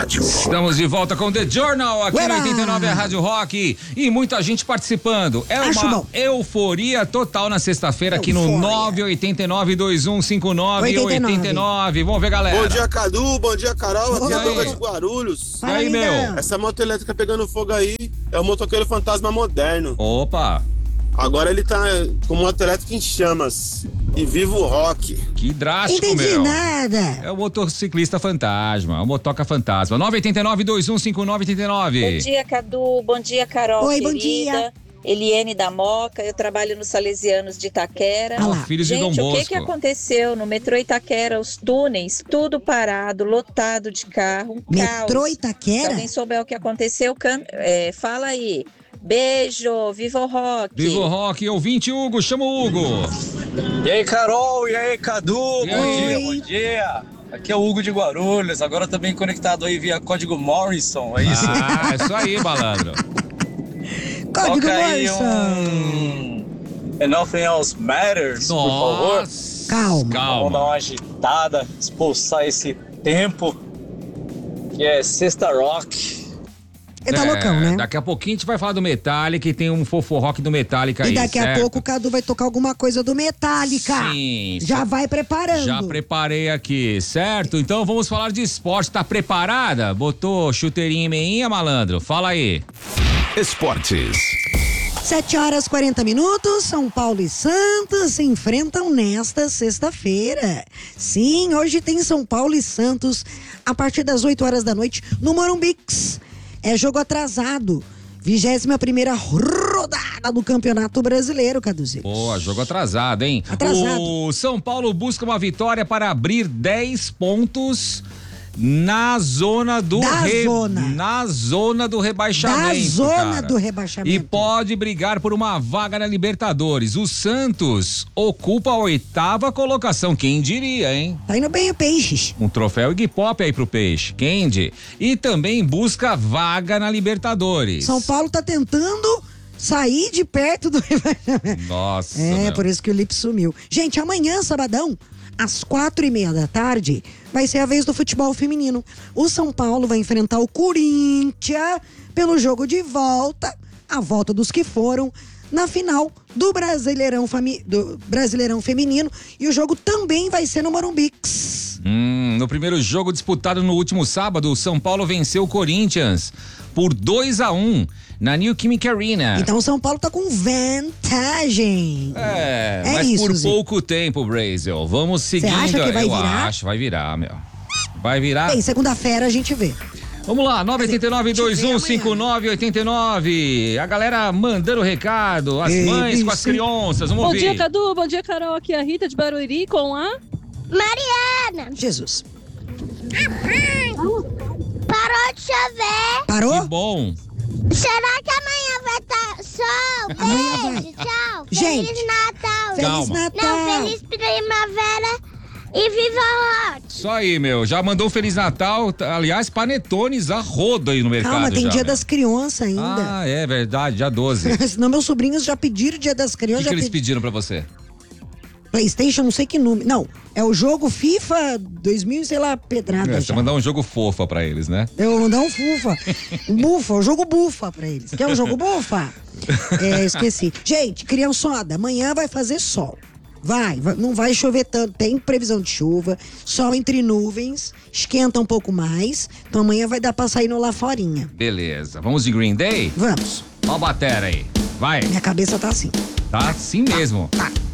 Rádio Rock. Estamos de volta com The Journal aqui no 89 Rádio Rock e muita gente participando. É uma euforia total na sexta-feira aqui no 989-2159-89. Vamos ver, galera. Bom dia, Cadu. Bom dia, Carol. Aqui é a Douglas de Guarulhos. E aí, meu? Essa moto elétrica pegando fogo aí é o motoqueiro fantasma moderno. Opa! Agora ele tá com moto elétrica em chamas. E viva o rock. Que drástico, Entendi meu. nada. É o motociclista fantasma, o motoca fantasma. 989-2159-89. Bom dia, Cadu. Bom dia, Carol. Oi, querida. bom dia. Eliene da Moca, eu trabalho nos Salesianos de Itaquera. Filhos de Dom Gente, o Bosco. que aconteceu no metrô Itaquera? Os túneis, tudo parado, lotado de carro, Metrô caos. Se Itaquera? alguém souber o que aconteceu, fala aí. Beijo, viva o rock. Viva o rock, ouvinte Hugo, chama o Hugo. E aí, Carol, e aí, Cadu, E aí? bom dia. Aqui é o Hugo de Guarulhos, agora também conectado aí via código Morrison, é isso? Ah, isso aí, malandro. Código Toca aí Morrison. And Nothing Else Matters, por favor. Nossa. Calma. Vamos dar uma agitada, expulsar esse tempo, que é sexta rock. Ele tá loucão, né? Daqui a pouquinho a gente vai falar do Metallica e tem um fofo rock do Metallica aí, E daqui certo? a pouco o Cadu vai tocar alguma coisa do Metallica. Sim. Já vai preparando. Já preparei aqui, certo? Então vamos falar de esporte. Tá preparada? Botou chuteirinha e meinha, malandro? Fala aí. Esportes. 7h40, São Paulo e Santos se enfrentam nesta sexta-feira. Sim, hoje tem São Paulo e Santos a partir das 8 horas da noite no Morumbix. É jogo atrasado. 21ª rodada do Campeonato Brasileiro, Caduzinho. Boa, jogo atrasado, hein? Atrasado. O São Paulo busca uma vitória para abrir 10 pontos na zona do na zona do rebaixamento. Da zona cara. do rebaixamento. E pode brigar por uma vaga na Libertadores. O Santos ocupa a 8ª colocação, quem diria, hein? Tá indo bem o Peixes. Um troféu Iggy Pop aí pro Peixe, Kendi. E também busca vaga na Libertadores. São Paulo tá tentando sair de perto do rebaixamento. Nossa. É, por isso que o Lipe sumiu. Gente, amanhã, sabadão, às 4h30 vai ser a vez do futebol feminino. O São Paulo vai enfrentar o Corinthians pelo jogo de volta, a volta dos que foram, na final do Brasileirão Feminino. E o jogo também vai ser no Morumbix. No primeiro jogo disputado no último sábado, o São Paulo venceu o Corinthians por 2-1 na Neoquímica Arena. Então o São Paulo tá com vantagem. Mas isso, por Zé. pouco tempo, Brasil. Vamos seguindo. Você acha que vai Eu virar? acho, vai virar, meu. Vai virar. Bem, segunda-feira a gente vê. Vamos lá, 989-2159-89. A galera mandando recado, as mães com as crianças, vamos Bom ouvir. dia, Cadu. Bom dia, Carol. Aqui é a Rita de Barueri com a... Mariana! Jesus. Parou de chover! Parou? Que bom. Será que amanhã vai estar sol? Amanhã Beijo, tchau! Gente, Feliz Natal! Feliz Calma. Natal. Não, feliz primavera e viva o rock! Isso aí, meu. Já mandou um Feliz Natal. Aliás, panetones a rodo aí no mercado. Calma, tem já, dia meu. das crianças ainda. Ah, é verdade, dia 12. Senão meus sobrinhos já pediram dia das O crianças. que eles pediram pra você? PlayStation, não sei que número. Não, é o jogo FIFA 2000, sei lá, pedrada. Você já. mandar um jogo fofa pra eles, né? Eu vou mandar um fufa. Um bufa, o jogo bufa pra eles. Quer um jogo bufa? Esqueci. Gente, criançada, amanhã vai fazer sol. Não vai chover tanto, tem previsão de chuva, sol entre nuvens, esquenta um pouco mais, então amanhã vai dar pra sair no lá forinha. Beleza. Vamos de Green Day? Vamos. Ó a batera aí. Vai. Minha cabeça tá assim. Tá assim mesmo. Tá.